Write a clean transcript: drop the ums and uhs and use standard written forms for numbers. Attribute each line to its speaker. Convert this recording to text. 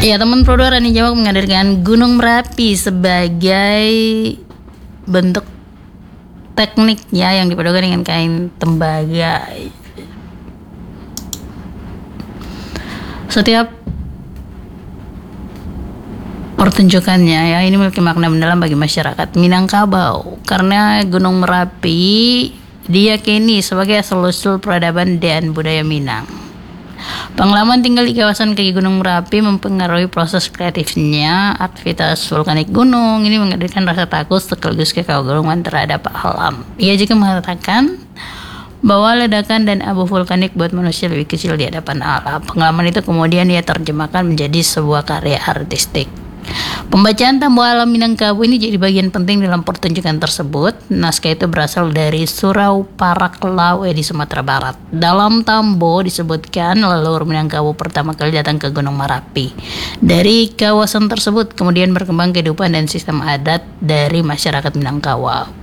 Speaker 1: Ya, teman Pro 2 Rani Jawa menghadirkan Gunung Merapi sebagai bentuk tekniknya yang dipadukan dengan kain tembaga. Setiap pertunjukannya ya ini memiliki makna mendalam bagi masyarakat Minangkabau karena Gunung Merapi diyakini sebagai asal-usul peradaban dan budaya Minang. Pengalaman tinggal di kawasan kaki Gunung Merapi mempengaruhi proses kreatifnya. Aktivitas vulkanik gunung ini menghadirkan rasa takut sekaligus kekaguman terhadap alam. Ia juga mengatakan bahwa ledakan dan abu vulkanik buat manusia lebih kecil di hadapan alam. Pengalaman itu kemudian ia terjemahkan menjadi sebuah karya artistik. Pembacaan Tambo Alam Minangkabau ini jadi bagian penting dalam pertunjukan tersebut. Naskah itu berasal dari Surau Parak Lawe di Sumatera Barat. Dalam Tambo disebutkan leluhur Minangkabau pertama kali datang ke Gunung Merapi. Dari kawasan tersebut kemudian berkembang kehidupan dan sistem adat dari masyarakat Minangkabau.